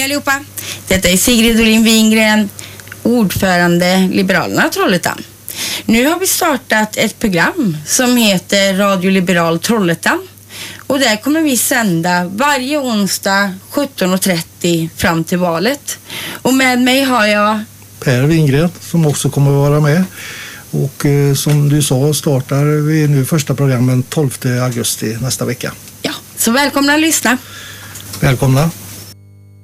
allihopa. Detta är Sigrid Olin Wingren, ordförande Liberalerna Trollhättan. Nu har vi startat ett program som heter Radio Liberal Trollhättan. Och där kommer vi sända varje onsdag 17:30 fram till valet. Och med mig har jag Per Wingren som också kommer att vara med. Och som du sa startar vi nu första programmen 12 augusti nästa vecka. Ja, så välkomna att lyssna. Välkomna.